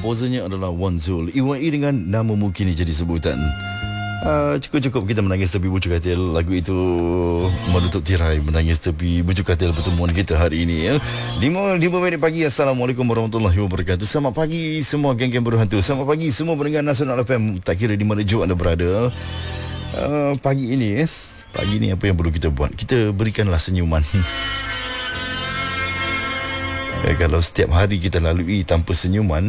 komposernya adalah Wan Zul. IYE dengan nama mungkin jadi sebutan. Cukup-cukup kita menangis tepi bucu katil. Lagu itu menutup tirai menangis tepi bucu katil pertemuan kita hari ini ya. 5 minit pagi. Assalamualaikum warahmatullahi wabarakatuh. Selamat pagi semua geng-geng berhantu. Selamat pagi semua pendengar Nasional FM. Tak kira di mana juga anda berada. Pagi ini apa yang perlu kita buat? Kita berikanlah senyuman. Kalau setiap hari kita lalui tanpa senyuman,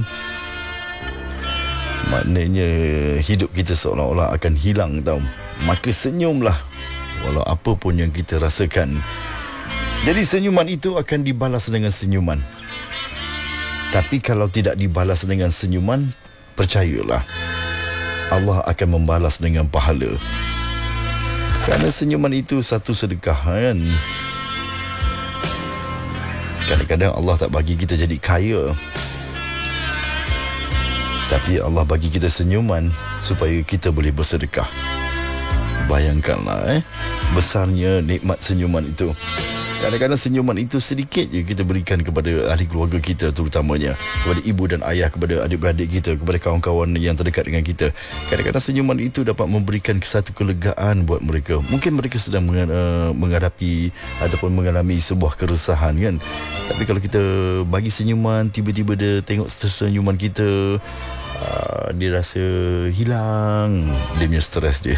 maknanya hidup kita seolah-olah akan hilang tau. Maka senyumlah walau apa pun yang kita rasakan. Jadi senyuman itu akan dibalas dengan senyuman. Tapi kalau tidak dibalas dengan senyuman, percayalah Allah akan membalas dengan pahala. Kerana senyuman itu satu sedekah kan. Kadang-kadang Allah tak bagi kita jadi kaya, tapi Allah bagi kita senyuman supaya kita boleh bersedekah. Bayangkanlah besarnya nikmat senyuman itu. Kadang-kadang senyuman itu sedikit je kita berikan kepada ahli keluarga kita, terutamanya kepada ibu dan ayah, kepada adik-beradik kita, kepada kawan-kawan yang terdekat dengan kita. Kadang-kadang senyuman itu dapat memberikan satu kelegaan buat mereka. Mungkin mereka sedang menghadapi ataupun mengalami sebuah keresahan kan. Tapi kalau kita bagi senyuman, tiba-tiba dia tengok senyuman kita, dia rasa hilang dia punya stres dia.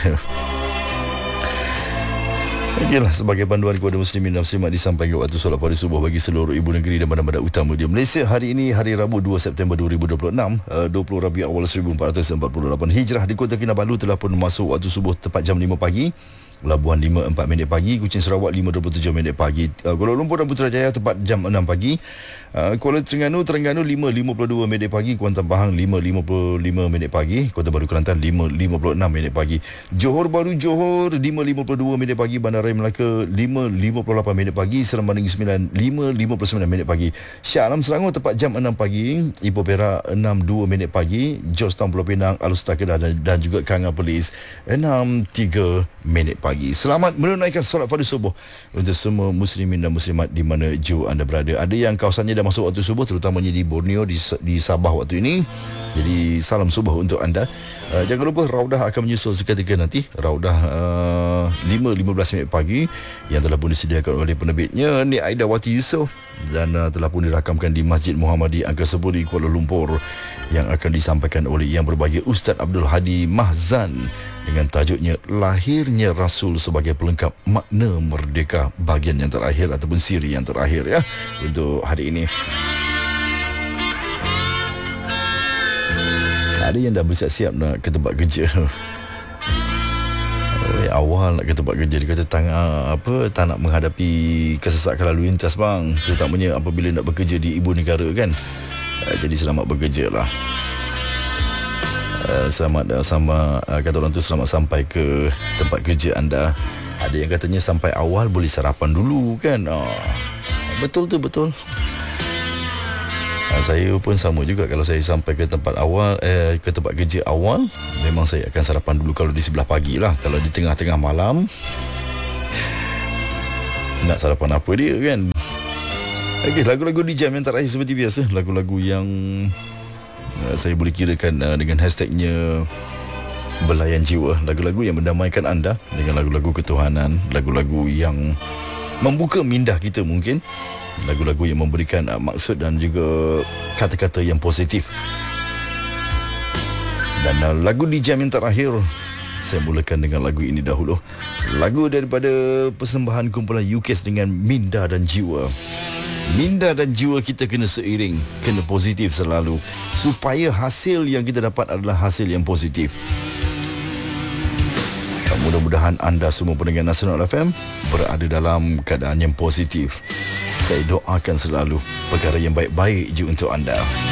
Inilah sebagai panduan kepada muslimin dan muslimat disampaikan waktu solat pada subuh bagi seluruh ibu negeri dan bandar-bandar utama di Malaysia. Hari ini hari Rabu 2 September 2026, 20 Rabiul Awal 1448 Hijrah. Di Kota Kinabalu telah pun masuk waktu subuh tepat jam 5 pagi. Labuan 5.4 minit pagi, Kuching Sarawak 5.27 minit pagi, Kuala Lumpur dan Putrajaya tepat jam 6 pagi, Kuala Terengganu 5.52 minit pagi, Kuantan Pahang 5.55 minit pagi, Kota Baru Kelantan 5.56 minit pagi, Johor Bahru Johor 5.52 minit pagi, Bandaraya Melaka 5.58 minit pagi, Seremban Negeri 9 5.59 minit pagi, Shah Alam Selangor tepat jam 6 pagi, Ipoh Perak 6.2 minit pagi, Georgetown Pulau Pinang, Alor-Setar Kedah dan juga Kangar Perlis 6.3 minit pagi. Selamat menunaikan solat fardu subuh untuk semua muslimin dan muslimat di mana jua anda berada. Ada yang kawasannya dah masuk waktu subuh, terutamanya di Borneo, di Sabah waktu ini. Jadi salam subuh untuk anda. Jangan lupa Raudah akan menyusul seketika nanti. Raudah 5.15 minit pagi yang telah pun disediakan oleh penerbitnya Nik Aidawati Yusof dan telah pun dirakamkan di Masjid Muhammadi Angkasa Puri Kuala Lumpur, yang akan disampaikan oleh Yang Berbahagia Ustaz Abdul Hadi Mahzan dengan tajuknya Lahirnya Rasul sebagai pelengkap makna merdeka, bahagian yang terakhir ataupun siri yang terakhir ya untuk hari ini. Ada yang dah bersiap-siap nak ke tempat kerja. Awal nak ke tempat kerja, dia kata tak nak menghadapi kesesakan lalu lintas bang, terutamanya apabila nak bekerja di ibu negara kan. Jadi selamat bekerja lah. Selamat kata orang tu, selamat sampai ke tempat kerja anda. Ada yang katanya sampai awal boleh sarapan dulu kan. Betul tu, betul. Saya pun sama juga. Kalau saya sampai ke tempat awal, ke tempat kerja awal, memang saya akan sarapan dulu kalau di sebelah pagi lah. Kalau di tengah-tengah malam, nak sarapan apa dia kan. Okey, lagu-lagu di jam yang terakhir seperti biasa, lagu-lagu yang saya boleh kirakan dengan hashtagnya belayan jiwa. Lagu-lagu yang mendamaikan anda dengan lagu-lagu ketuhanan, lagu-lagu yang membuka minda kita mungkin, lagu-lagu yang memberikan maksud dan juga kata-kata yang positif. Dan lagu di jam yang terakhir, saya mulakan dengan lagu ini dahulu. Lagu daripada persembahan kumpulan UKS dengan Minda dan Jiwa. Minda dan jiwa kita kena seiring, kena positif selalu, supaya hasil yang kita dapat adalah hasil yang positif. Mudah-mudahan anda semua pendengar Nasional FM berada dalam keadaan yang positif. Saya doakan selalu perkara yang baik-baik je untuk anda.